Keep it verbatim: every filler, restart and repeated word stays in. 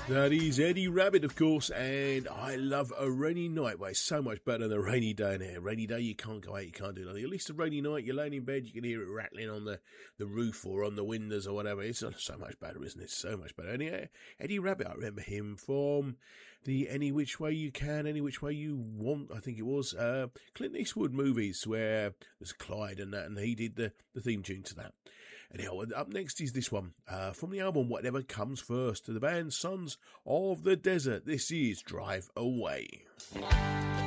That is Eddie Rabbit, of course, and I love A Rainy Night. Well, it's so much better than A Rainy Day in here. Rainy day, you can't go out, you can't do nothing. At least a rainy night, you're laying in bed, you can hear it rattling on the, the roof or on the windows or whatever. It's so much better, isn't it? So much better. And yeah, Eddie Rabbit, I remember him from the Any Which Way You Can, Any Which Way You Want, I think it was, uh, Clint Eastwood movies where there's Clyde and that, and he did the, the theme tune to that. Anyhow, up next is this one, uh, from the album Whatever Comes First, to the band Sons of the Desert. This is Drive Away.